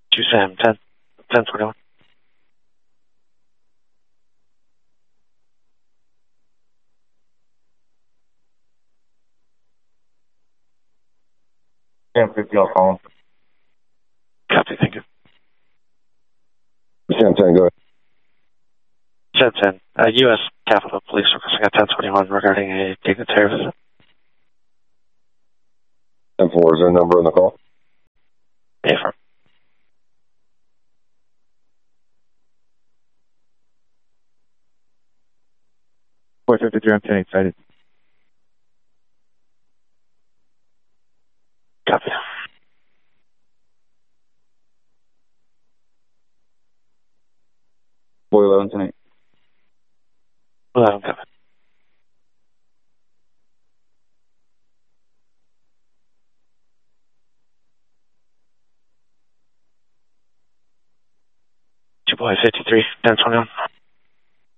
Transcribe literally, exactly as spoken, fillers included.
two Sam, ten, ten twenty-one. Sam fifty, I'll call him. Copy, thank you. Sam ten, go ahead. Sam ten, uh, U S Capitol Police requesting a ten twenty-one regarding a dignitary visit. ten four, is there a number on the call? A firm. four fifty-three, I'm ten excited. Copy. four eleven tonight. eleven, copy. Two boy fifty-three, ten twenty-one.